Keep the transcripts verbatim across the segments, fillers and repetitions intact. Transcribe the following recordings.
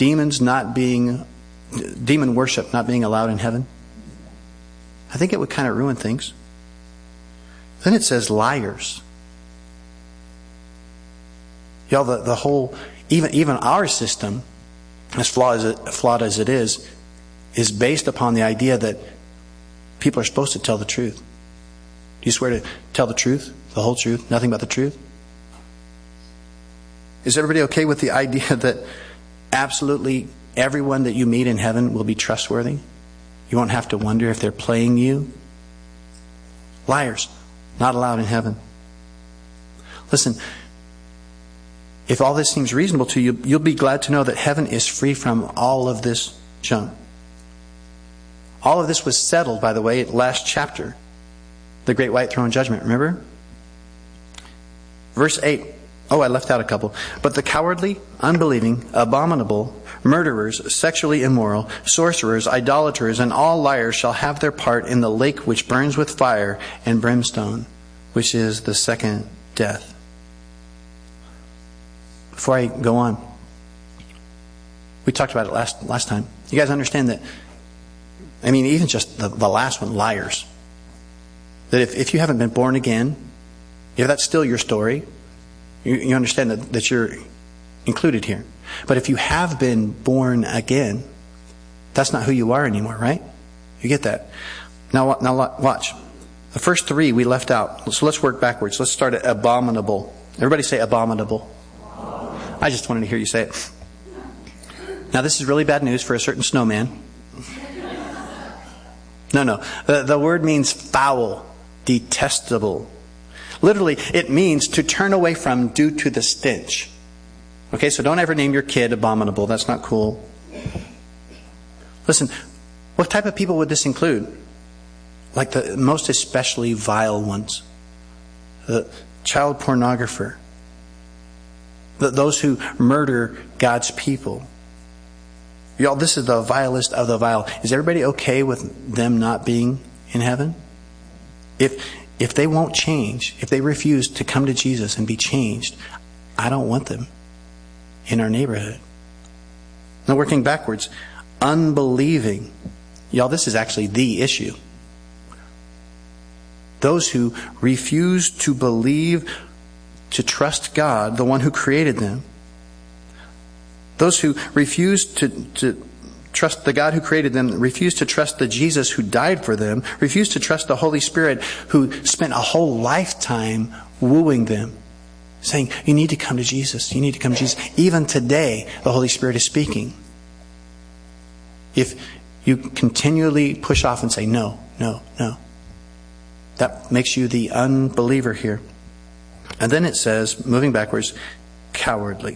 demons not being, demon worship not being allowed in heaven? I think it would kind of ruin things. Then it says liars. Y'all, the, the whole, even, even our system, as flawed as, it, flawed as it is, is based upon the idea that people are supposed to tell the truth. Do you swear to tell the truth, the whole truth, nothing but the truth? Is everybody okay with the idea that absolutely everyone that you meet in heaven will be trustworthy? You won't have to wonder if they're playing you? Liars, not allowed in heaven. Listen, if all this seems reasonable to you, you'll be glad to know that heaven is free from all of this junk. All of this was settled, by the way, last chapter. The Great White Throne Judgment, remember? Verse eight. Oh, I left out a couple. But the cowardly, unbelieving, abominable, murderers, sexually immoral, sorcerers, idolaters, and all liars shall have their part in the lake which burns with fire and brimstone, which is the second death. Before I go on, we talked about it last last time. You guys understand that, I mean, even just the, the last one, liars. That if, if you haven't been born again, if that's still your story, you, you understand that, that you're included here. But if you have been born again, that's not who you are anymore, right? You get that. Now, now watch. The first three we left out. So let's work backwards. Let's start at abominable. Everybody say abominable. I just wanted to hear you say it. Now, this is really bad news for a certain snowman. No, no. The, the word means foul, detestable. Literally, it means to turn away from due to the stench. Okay, so don't ever name your kid abominable. That's not cool. Listen, what type of people would this include? Like the most especially vile ones. The child pornographer. The, those who murder God's people. Y'all, this is the vilest of the vile. Is everybody okay with them not being in heaven? If if they won't change, if they refuse to come to Jesus and be changed, I don't want them in our neighborhood. Now, working backwards, unbelieving. Y'all, this is actually the issue. Those who refuse to believe, to trust God, the one who created them. Those who refuse to, to trust the God who created them, refuse to trust the Jesus who died for them, refuse to trust the Holy Spirit who spent a whole lifetime wooing them, saying, you need to come to Jesus, you need to come to Jesus. Even today, the Holy Spirit is speaking. If you continually push off and say, no, no, no, that makes you the unbeliever here. And then it says, moving backwards, cowardly.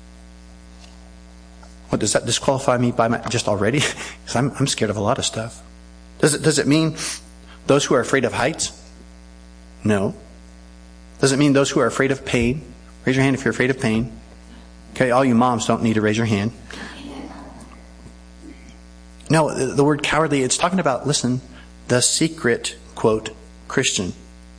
What, does that disqualify me by my, just already? Because I'm, I'm scared of a lot of stuff. Does it, does it mean those who are afraid of heights? No. Does it mean those who are afraid of pain? Raise your hand if you're afraid of pain. Okay, all you moms don't need to raise your hand. No, the, the word cowardly, it's talking about, listen, the secret, quote, Christian.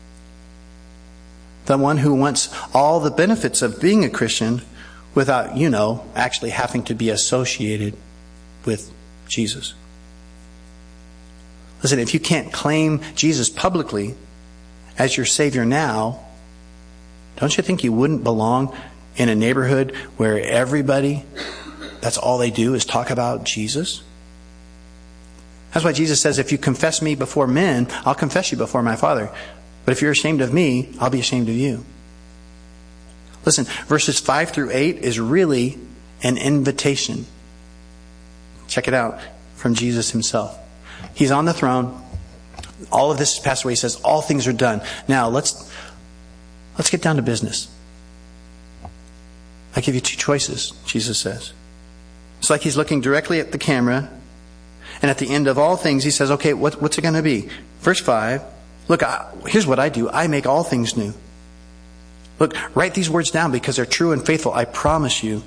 The one who wants all the benefits of being a Christian without, you know, actually having to be associated with Jesus. Listen, if you can't claim Jesus publicly as your Savior now, don't you think you wouldn't belong in a neighborhood where everybody, that's all they do is talk about Jesus? That's why Jesus says, if you confess me before men, I'll confess you before my Father. But if you're ashamed of me, I'll be ashamed of you. Listen, verses five through eight is really an invitation. Check it out from Jesus himself. He's on the throne. All of this has passed away. He says, all things are done. Now, let's let's get down to business. I give you two choices, Jesus says. It's like he's looking directly at the camera. And at the end of all things, he says, okay, what, what's it going to be? Verse five, look, I, here's what I do. I make all things new. Look, write these words down because they're true and faithful. I promise you.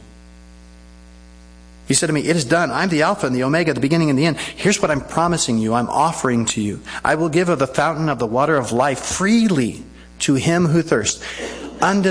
He said to me, it is done. I'm the Alpha and the Omega, the beginning and the end. Here's what I'm promising you. I'm offering to you. I will give of the fountain of the water of life freely to him who thirsts. Undeserved